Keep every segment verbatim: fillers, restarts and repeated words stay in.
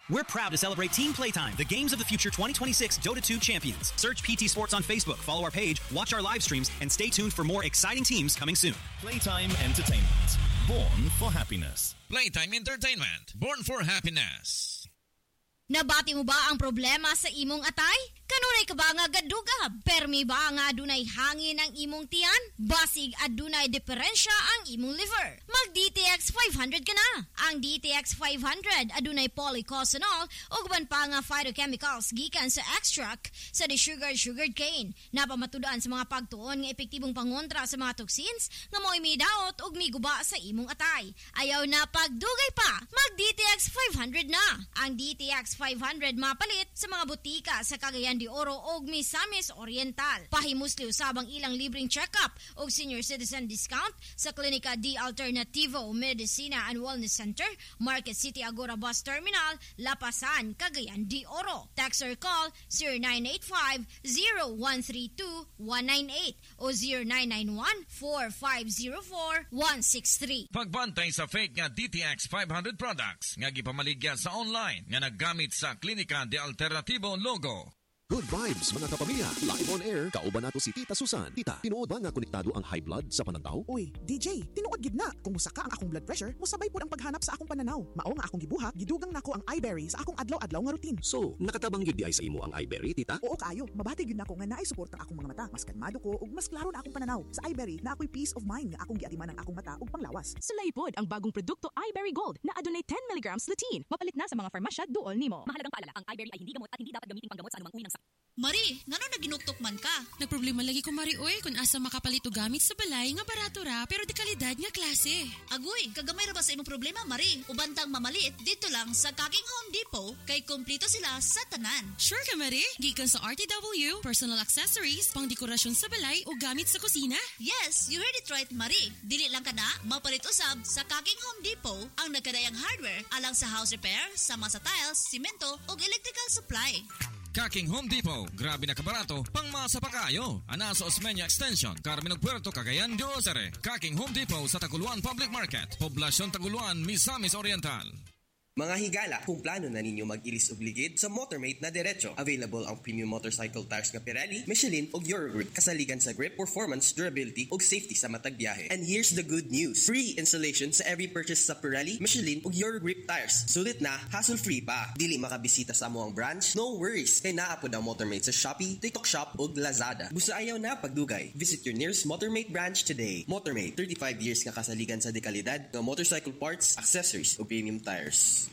We're proud to celebrate Team Playtime, the Games of the Future twenty twenty-six Dota two champions. Search P T Sports on Facebook, follow our page, watch our live streams, and stay tuned for more exciting teams coming soon. Playtime Entertainment. Born for happiness. Playtime Entertainment. Born for happiness. Nabati mo ba ang problema sa imong atay? Kanunay ka ba nga gaduga? Permi ba nga adunay hangin ang imong tiyan? Basig adunay diferensya ang imong liver? Mag-D T X five hundred ka na! Ang D T X five hundred adunay polycosanol o guban pa nga phytochemicals gikan sa extract sa de-sugared sugared cane. Napamatudan sa mga pagtuon nga epektibong pangontra sa mga toxins nga mo'y midaot o miguba sa imong atay. Ayaw na pagdugay pa! Mag-D T X five hundred na! Ang D T X five hundred mapalit sa mga butika sa Cagayan de Oro og Misamis Oriental. Pahimusli usabang ilang libreng check-up og senior citizen discount sa Klinika D Alternativo Medicina and Wellness Center, Market City Agora Bus Terminal, Lapasan, Cagayan de Oro. Text or call zero nine eight five, zero one three two, one nine eight o zero nine nine one, four five zero four, one six three. Pagbantay sa fake nga D T X five hundred products nga gipamaligya sa online nga naggamit sa Klinika de Alternativo logo. Good vibes mga kapamilya. Live on air, kauban nato si Tita Susan. Tita, tinuod ba nga konektado ang high blood sa panantaw? Uy, D J, tinuod gid na. Kung musaka ang akong blood pressure, musabay pud ang paghanap sa akong pananaw. Mao nga akong gibuhat, gidugang nako ang iBerry sa akong adlaw-adlaw nga routine. So, nakatabang gyud di ay sa imo ang iBerry, Tita? Oo kayo, mabati gyud nako nga naay support ang akong mga mata. Mas kalmado ko ug mas klaro na akong pananaw. Sa iBerry na ako'y peace of mind nga akong giatiman ang akong mata ug panglawas. Sulay pod ang bagong produkto iBerry Gold na adunay ten milligrams lutein. Mapalit na sa mga farmasya duol nimo. Mahalagang paalala, ang iBerry ay hindi gamot at hindi dapat gamitin panggamot sa anumang uri ng sakit. Mari, ngano naginuktok man ka? Nagproblema lagi ko, Mari, oy, kung asa makapalit o gamit sa balay nga barato ra, pero di kalidad nga klase. Agoy, kagamay ra ba sa imong problema, Mari? Ubantang mamalit, dito lang sa Kaking Home Depot, kay kumpleto sila sa tanan. Sure ka, Mari? Gikan sa R T W, personal accessories, pang dekorasyon sa balay o gamit sa kusina? Yes, you heard it right, Mari. Dili lang ka na, mapalit usab sa Kaking Home Depot, ang nagkadayang hardware, alang sa house repair, sama sa tiles, simento, o electrical supply. Kaking Home Depot, grabe na kabarato, pang masa pa kayo. Ana sa Osmeña Extension, Carmen Puerto, Cagayan de Oro. Kaking Home Depot sa Taguluan Public Market, Poblasyon Taguluan, Misamis Oriental. Mga higala, kung plano na ninyo mag-ilis o bligid sa Motormate na diretso, available ang premium motorcycle tires nga Pirelli, Michelin o Eurogrip, kasaligan sa grip, performance, durability o safety sa matag biyahe. And here's the good news. Free installation sa every purchase sa Pirelli, Michelin o Eurogrip tires. Sulit na, hassle-free pa. Dili makabisita sa amuang branch? No worries. Kay naapod ang Motormate sa Shopee, TikTok Shop o Lazada. Busa ayaw na pagdugay. Visit your nearest Motormate branch today. Motormate, thirty-five years nga kasaligan sa dekalidad ng motorcycle parts, accessories o premium tires.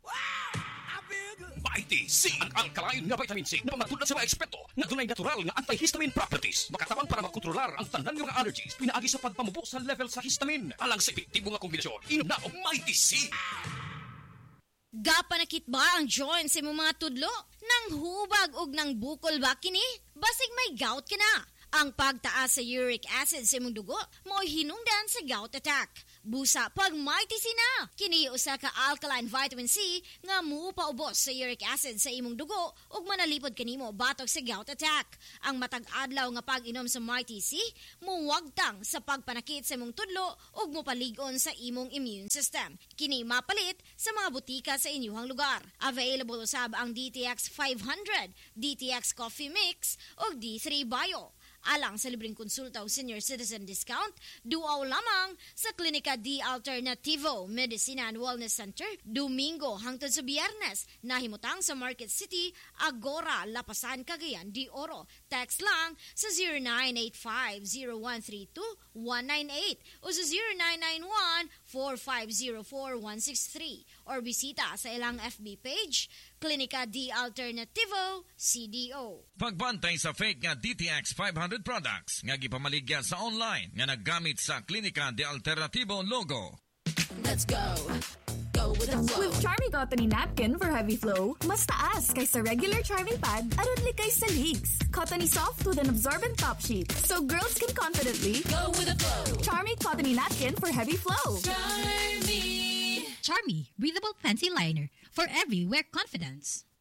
Mighty C ang alkaline nga vitamin C na pangatulan sa mga eksperto na dunay natural nga antihistamine properties. Makatabang para makontrolar ang tanan nga allergies pinaagi sa pagpamubo sa level sa histamine. Alang sa epektibo nga kombinasyon, inom na og Mighty C. Gapanakit ba ang joints sa imong mga tudlo? Nang hubag og nang bukol ba kini? Basig may gout ka na. Ang pagtaas sa uric acid sa imong dugo mo'y hinungdan sa gout attack. Busa pag Mighty C na. Kini usa ka alkaline vitamin C nga mupaubos sa uric acid sa imong dugo ug manalipod kanimo batok sa gout attack. Ang matag adlaw nga pag-inom sa Mighty C muwagtang sa pagpanakit sa imong tudlo ug mopalig-on sa imong immune system. Kini mapalit sa mga butika sa inyong lugar. Available usab ang D T X five hundred, D T X Coffee Mix ug D three Bio. Alang sa libreng konsulta o senior citizen discount, duaw lamang sa Klinika D Alternativo Medicina and Wellness Center, Domingo hangtod sa Biyernes, nahimutang sa Market City, Agora, Lapasan, Cagayan de Oro. Text lang sa zero nine eight five, zero one three two, one nine eight o sa zero nine nine one, four five zero four, one six three or bisita sa ilang F B page, Klinika D Alternativo, C D O. Pagbantay sa fake nga D T X five hundred products nga gipamaligya sa online nga naggamit sa Klinika D Alternativo logo. Let's go. Go with the flow. With Charmy Cotton Napkin for heavy flow, mas taas kaysa regular Charmy pad, aron likay sa leaks. Cottony soft with an absorbent top sheet, so girls can confidently go with the flow. Charmy Cotton Napkin for heavy flow. Charmy. Charmy, breathable fancy liner for every wear confidence.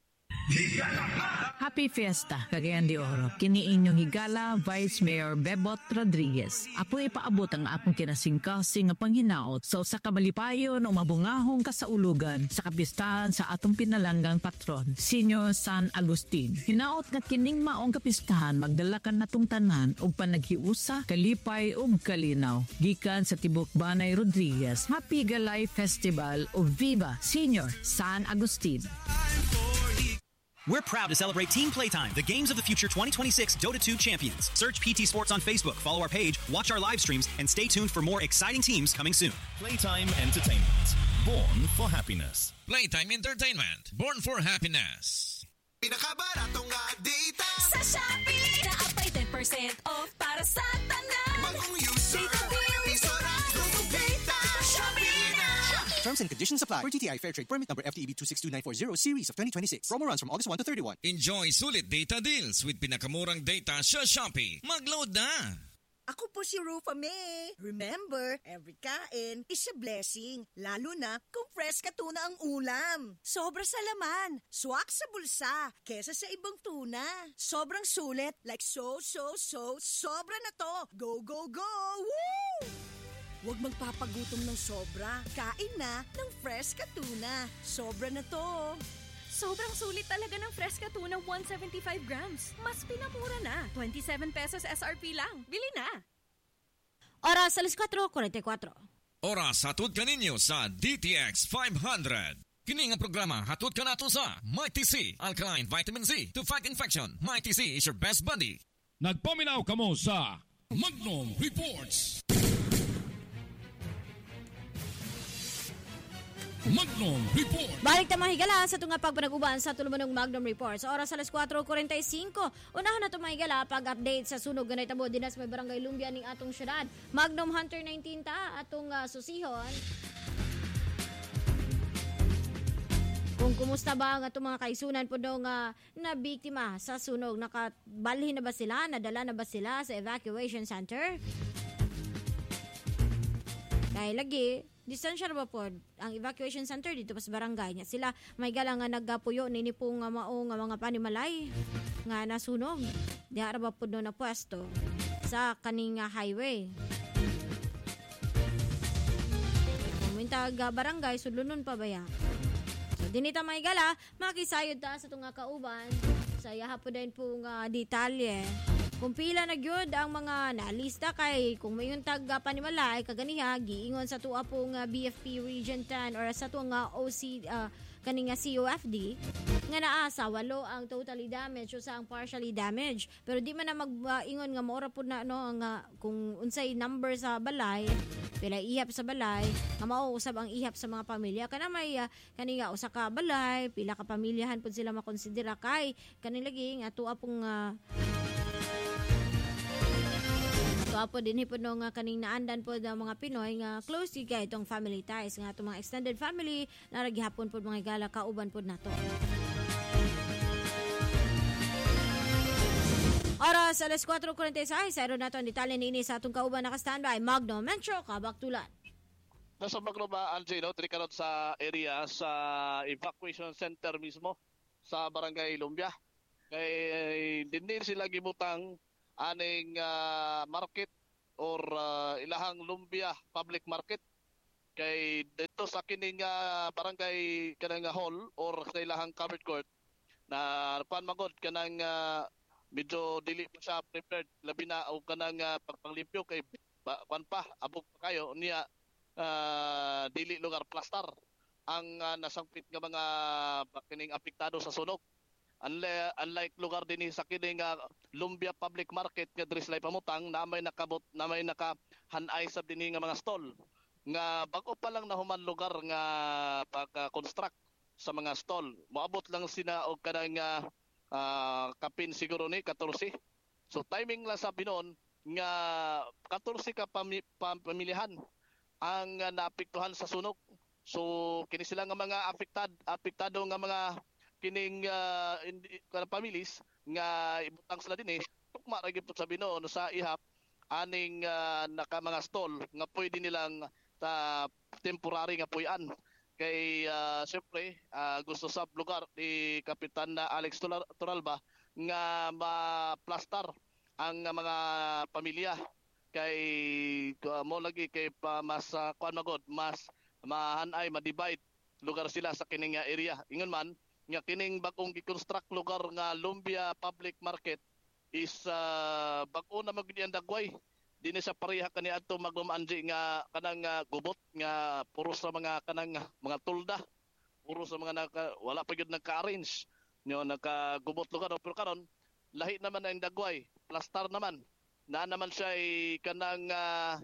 Happy Fiesta, Cagayan de Oro. Kini inyong higala, Vice Mayor Bebot Rodriguez. Apo ipaabot ang apong kinasingkasing nga panghinaot so sa kamalipayon o mabungahong kasaulugan sa kapistahan sa atong pinalanggang patron, Senior San Agustin. Hinaot nga kining maong kapistahan magdalakan natong tanan og panaghiusa, kalipay ug kalinaw. Gikan sa Tibok Banay Rodriguez, Happy Galay Festival o Viva Senior San Agustin. We're proud to celebrate Team Playtime, the Games of the Future twenty twenty-six Dota two champions. Search P T Sports on Facebook, follow our page, watch our live streams, and stay tuned for more exciting teams coming soon. Playtime Entertainment. Born for happiness. Playtime Entertainment. Born for happiness. Pinakabaratong nga data sa Shopee. Naapay ten percent off para sa tanan. Bagong user. Data deal. Isorado data. Shopee na. Terms and conditions apply. For T T I Fair Trade Permit number F T E B two six two nine four zero series of twenty twenty-six. Promo runs from August first to thirty-first. Enjoy sulit data deals with pinakamurang data sa Shopee. Mag-load na! Ako po si Rufa May. Remember, every kain is a blessing. Lalo na kung fresh ka tuna ang ulam. Sobra sa laman, swak sa bulsa, kesa sa ibang tuna. Sobrang sulit, like so, so, so, sobra na to. Go, go, go! Woo! Huwag magpapagutom ng sobra. Kain na ng fresh ka tuna. Sobra na to. Sobrang sulit talaga ng Fresca Tuna one seventy-five grams. Mas pinamura na. twenty-seven pesos S R P lang. Bili na! Oras alas four forty-four. Oras hatod ka ninyo sa D T X five hundred. Kini nga programa hatod ka nato sa Mighty C, Alkaline Vitamin C to fight infection. Mighty C is your best buddy. Nagpaminaw kamo sa Magnum Reports. Magnum Report. Balik ta mahigala sa tunga pagpanag-uban sa tulumanong Magnum Report. Sa oras alas four forty-five, unahon na ito mahigala pag-update sa sunog ganay tabo dinas may barangay Lumbia ning atong syudad. Magnum Hunter nineteen ta atong uh, susihon. Kung kumusta ba ang atong mga kaisunan po daw nga na biktima sa sunog, nakabalhin na ba sila, nadala na ba sila sa evacuation center? Dahil lagi distansya na ba po ang evacuation center dito pas barangay niya sila may gala nga naggapuyo nini po nga mao nga mga panimalay nga nasunog diha ra ba po na pwesto sa kaning highway. Kuminta ga barangay sudlunon pa ba ya? So dinita may gala makisayod ta sa tunga kauban sa yaha po din po nga detalye. Kung pila na gyud ang mga nalista kay kung mayon tag panimalay kaganiha giingon sa tuwa pong uh, B F P Region ten or sa tuwa nga O C uh, kani nga C O F D nga naa sa walo ang totally damaged o sa ang partially damaged pero di man na mag-ingon uh, nga maora pud na no nga kung unsay number sa balay pila ihap sa balay nga mao usab ang ihap sa mga pamilya kana may uh, kani nga usa ka balay pila ka pamilyahan pud sila makonsidera kay kani lagi nga tuwa pong uh, so apo din hipod no nga kaning naandan po ng mga Pinoy nga close kay itong family ties nga itong mga extended family na raghapon po mga gala kauban po nato. Oras alas four forty-six, sayro nato ang detalye niini sa atong kauban naka-standby Magnum Metro Kabaktulan. Nasa Magnum ba Anjay no, trikarot sa area sa evacuation center mismo sa Barangay Lumbia. Kay din din sila gibutang aning uh, market or uh, ilahang Lumbia public market kay dito sa kining uh, barangay kanang hall or sa ilahang covered court na pan magod kanang uh, medyo dili pa siya prepared labi na o kanang uh, pagpanglimpyo kay pan pa abog pa kayo niya uh, dili lugar plaster ang uh, nasangpit nga mga kining apektado sa sunog. Unlike, unlike lugar din sa kining uh, Lumbia Public Market nga diri sa pamutang na may nakabot na may nakahanay sa dinhi nga mga stall nga bago pa lang nahuman lugar nga pagka-construct sa mga stall. Moabot lang sina og kanang uh, uh, kapin siguro ni fourteen. So timing lang sa binon nga fourteen ka pami, pamilihan ang uh, naapektuhan sa sunog. So kini sila nga mga apektad apektado nga mga kining uh, families nga ibutang sila din eh tukma ra gyud sa binon sa ihap aning uh, naka mga stall nga pwede nilang uh, temporary nga puy-an kay uh, siyempre uh, gusto sa lugar ni Kapitan na Alex Turalba nga ma-plaster ang mga pamilya kay uh, mo lagi kay pa mas uh, kuan magod mas mahanay ma-divide lugar sila sa kining uh, area. Ingon man nga kining bagong gi-construct lugar nga Lumbia Public Market is uh, bag-o na magdiyan dagway. Dini sa pareha kaniadto maglumanji nga kanang uh, gubot nga puro sa mga kanang uh, mga tulda. Puro sa mga naka, wala pa gyud nagka-arrange nyo nagka-gubot lugar pero karon lahi naman ang dagway, plaster naman. Na naman siya ay kanang uh,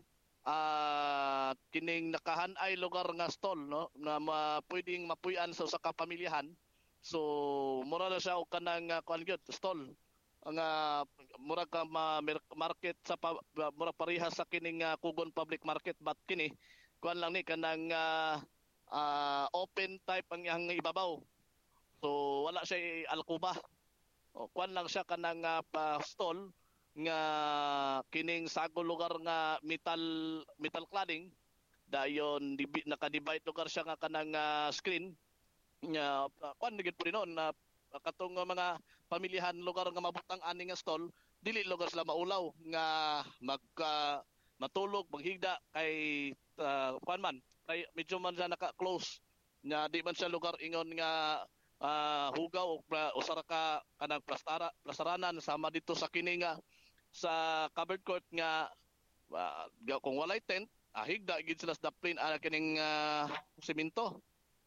uh, kining nakahanay lugar nga stall no na ma, pwedeng mapuy-an sa usa ka pamilyahan. So mura na siya og kanang uh, kuan gyud stall nga uh, mura ka ma, market sa pa, mura pareha sa kining uh, Kugon Public Market but kini kuan lang ni kanang uh, uh, open type ang iyang ibabaw. So wala siya alkuba. O kuan lang siya kanang uh, pa stall nga kining sagol lugar nga metal metal cladding dayon naka-divide lugar siya nga kanang uh, screen nya uh, kuan gid pud noon na uh, katong uh, mga pamilyahan lugar nga mabutang ani nga stall dili lugar sila maulaw nga mag uh, matulog maghigda kay uh, kuan man kay medyo man siya naka-close nya di man siya lugar ingon nga uh, hugaw o uh, usara ka kanang plastara plastaranan sama dito sa kini nga sa covered court nga uh, kung walay tent ahigda gid sila sa daplin ana kining uh, semento.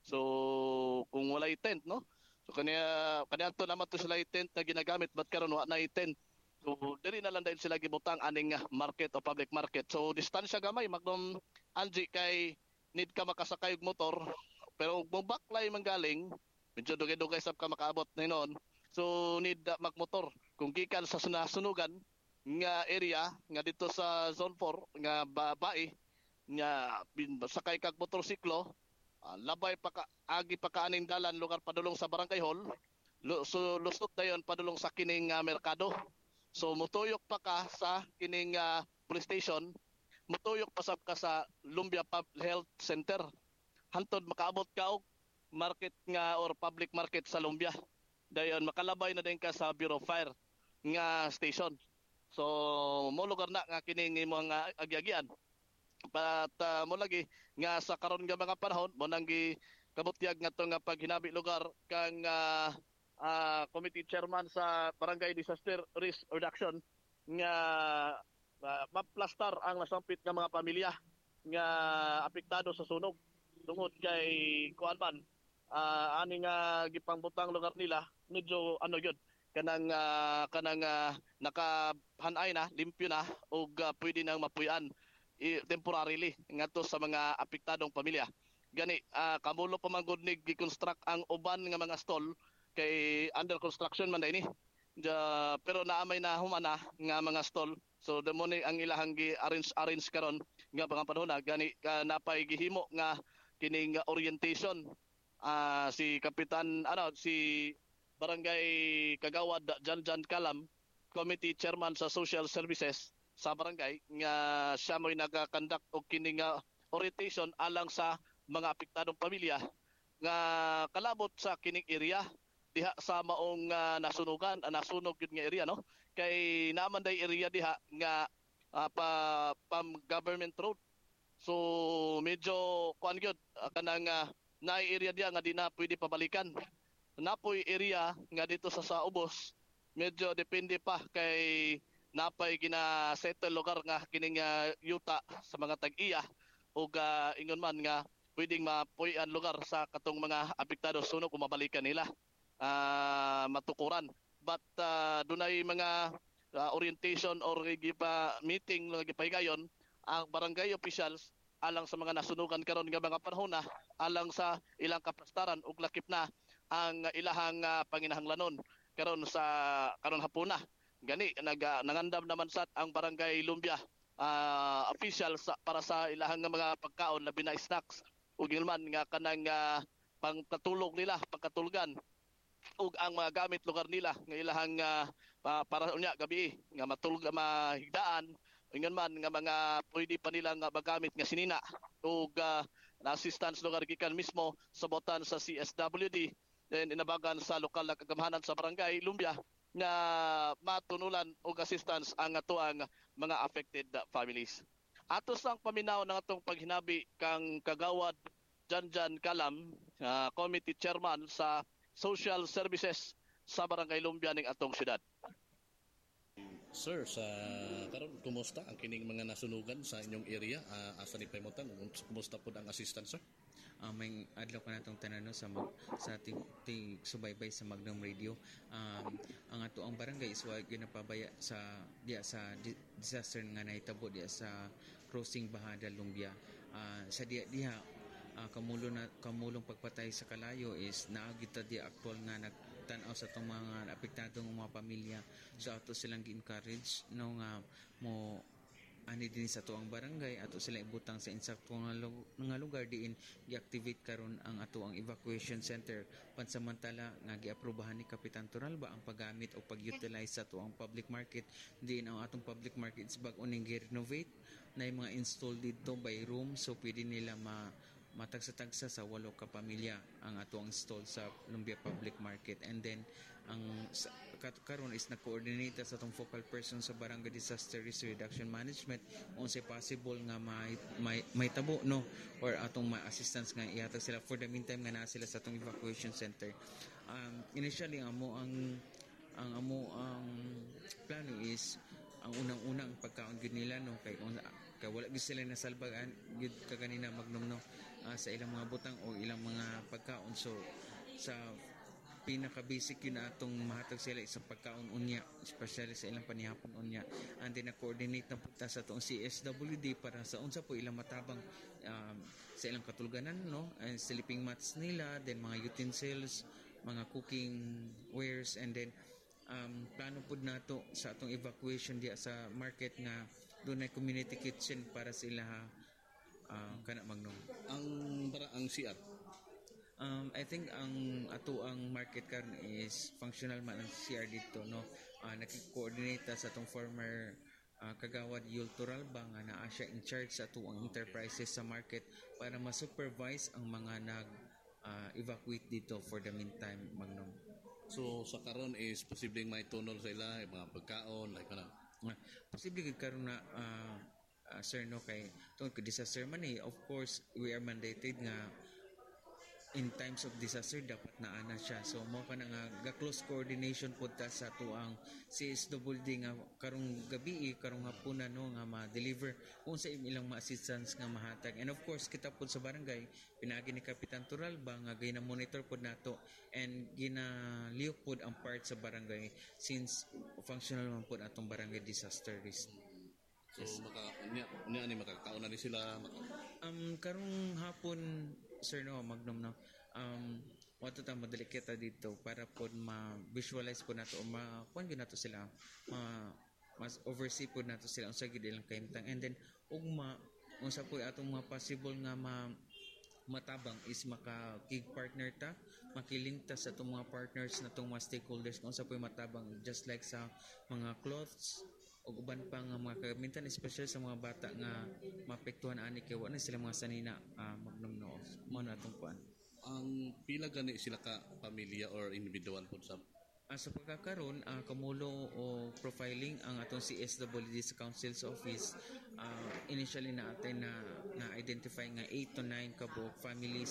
So kung walay tent no so kaniya kaniadto naman to sila tent na ginagamit but karon wa na tent. So diri na lang dahil sila gibutang aning market o public market. So distansya gamay magdom anji kay need ka makasakay og motor pero ug mo baklay manggaling medyo dugay-dugay sab ka makaabot ninon. So need uh, magmotor kung gikan sa sunasunugan nga area nga dito sa zone four nga babae nga sakay kag motorsiklo uh, labay pa ka agi pa kaaning dalan lugar padulong sa barangay hall Lu, so, lusot dayon padulong sa kining uh, merkado. So mutuyok pa ka sa kining uh, police station, mutuyok pa sab ka sa Lumbia Public Health Center hantod makaabot ka og market nga or public market sa Lumbia. Dayon makalabay na din ka sa Bureau of Fire nga station. So mo lugar na nga kining mga agyagian. But uh, mo lagi nga sa karon nga mga panahon mo nang gi kabutyag nga to nga paghinabi lugar kang uh, uh, committee chairman sa Barangay Disaster Risk Reduction nga uh, maplastar ang nasampit nga mga pamilya nga apektado sa sunog tungod kay kuan man uh, ani nga gipangbutang lugar nila medyo ano gyud kanang uh, kanang uh, nakahanay na limpyo na ug uh, pwede nang mapuy-an i, temporarily ngadto sa mga apektadong pamilya gani uh, kamulo pa man gud ni gi-construct ang uban nga mga stall kay under construction man dai ni ja, pero naamay na humana nga mga stall so demo ni ang ilahang gi-arrange arrange karon nga mga panahon na gani uh, napay gihimo nga kining uh, orientation uh, si kapitan ano si Barangay Kagawad Janjan Kalam, Committee Chairman sa Social Services sa barangay nga siya mo'y nagakandak og kining uh, orientation alang sa mga apektadong pamilya nga kalabot sa kining area diha sa maong uh, nasunugan, uh, nasunog yun nga area no. Kay naman day area diha nga uh, pa pam government road. So medyo kuan gyud uh, kanang uh, naay area diha nga di na pwede pabalikan. Napoy area nga dito sa sa Ubos medyo depende pa kay napay gina-settle lugar nga kining uh, yuta sa mga tag-iya ug uh, ingon man nga pwedeng mapuy-an lugar sa katong mga apektado sunog kung mabalikan nila uh, matukuran but uh, dunay mga uh, orientation or gipa meeting nga gipahigayon ang barangay officials alang sa mga nasunugan karon nga mga panahon na alang sa ilang kaplastaran ug lakip na ang ilahang uh, panginahanglanon karon sa karon hapuna gani nag uh, nangandam naman sat ang barangay Lumbia uh, official sa, para sa ilahang mga pagkaon labi na snacks ug man nga kanang uh, pangkatulog nila pagkatulgan ug ang mga gamit lugar nila nga ilahang uh, para unya gabi nga matulog mahigdaan ingon man nga mga pwede pa nila nga magamit nga sinina ug uh, na assistance lugar gikan mismo sa botan sa C S W D then inabagan sa lokal na kagamahanan sa barangay Lumbia nga matunulan og assistance ang atuang mga affected families. Ato sang paminaw ng atong paghinabi kang kagawad Janjan Kalam, uh, committee chairman sa Social Services sa barangay Lumbia ning atong syudad. Sir, sa karon kumusta ang kining mga nasunugan sa inyong area? Uh, asa ni Paymutan? Kumusta po ang assistance, sir? Uh, may adlaw ka natong tanano sa mag, sa ating subaybay sa Magnum Radio. Um, ang ato ang barangay is wag ginapabaya sa diya sa disaster nga nahitabo diya sa crossing Bahada Lumbia. Uh, sa diya diha uh, kamulo na kamulong pagpatay sa kalayo is naagita di actual nga nagtan-aw sa tong mga apektadong mga pamilya, so ato silang gi-encourage no nga mo ani din sa tuang barangay ato sila ibutang sa insakto nga, nga lugar diin gi-activate karon ang ato ang evacuation center pansamantala nga giaprobahan ni Kapitan Turalba ang paggamit o pag-utilize sa tuang public market diin ang atong public market is bag-o ning gi-renovate na yung mga install dito by room, so pwede nila ma matagsa-tagsa sa walo ka pamilya ang ato ang install sa Lumbia Public Market. And then ang karon is na-coordinate sa atong focal person sa Barangay Disaster Risk Reduction Management kung say possible nga may, may, may tabo no or atong may assistance nga ihatag sila for the meantime nga naa sila sa atong evacuation center. Um, initially ang amo ang ang amo ang plano is ang unang-unang pagkaon gid nila no kay kung kay wala gid sila nasalbagan gid ka kanina Magnum no uh, sa ilang mga butang o ilang mga pagkaon, so sa pinaka basic yun atong mahatag sila isang pagkaon unya especially sa ilang panihapon unya, and then na-coordinate na punta sa atong C S W D para sa unsa po ilang matabang um, sa ilang katulganan no and sleeping mats nila, then mga utensils, mga cooking wares, and then um, plano po nato sa atong evacuation diya sa market nga doon ay community kitchen para sila uh, kana Magnum. Ang bara ang C R Um, I think ang ato ang market karon is functional man ang C R dito no. Uh, nakikoordinate sa atong former uh, kagawad Yul Turalba nga naa siya in charge sa ato ang enterprises sa market para ma-supervise ang mga nag uh, evacuate dito for the meantime Magnum. So sa karon is posibleng may tunol sa ila mga pagkaon like kana. Uh, posible gid karon na uh, uh, sir no kay tungod kay disaster man eh, of course we are mandated nga in times of disaster dapat naana siya, so mo ka na nga close coordination po ta sa tuang C S W D nga karong gabi karong hapunan no nga ma-deliver kung sa ilang ma-assistance nga mahatag, and of course kita po sa barangay pinagi ni Kapitan Turalba nga gina-monitor po nato and ginaliyok po ang part sa barangay since functional man po atong barangay disaster risk. So yes. maka niya niya ni makakaon na ni sila um karong hapon sir no Magnum no um wato ta madali kita dito para pod ma-visualize po nato o ma-kuan gyud nato sila ma mas oversee po nato sila unsa gyud ilang kahimtang, and then ugma unsa po atong mga possible nga ma matabang is maka-kig partner ta, makiling ta sa itong mga partners na itong mga stakeholders kung sa po matabang just like sa mga clothes o uban pa nga mga kagamitan, especially sa mga bata nga maapektuhan ani kay wala sila mga sanina uh, Magnum no mo na itong kuan. Ang pila gani sila ka pamilya or individual po sa Uh, sa pagkakaroon, uh, kamulo o profiling ang atong C S W D sa Council's Office, uh, initially natin na na-identify nga eight to nine kabuok families